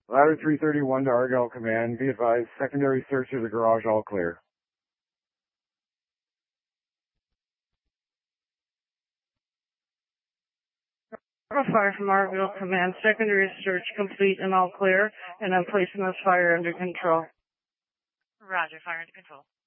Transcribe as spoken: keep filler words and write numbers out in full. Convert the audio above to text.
Ladder three thirty-one to Argyle Command. Be advised, secondary search of the garage all clear. Fire from Argyle Command. Secondary search complete and all clear, and I'm placing this fire under control. Roger, fire under control.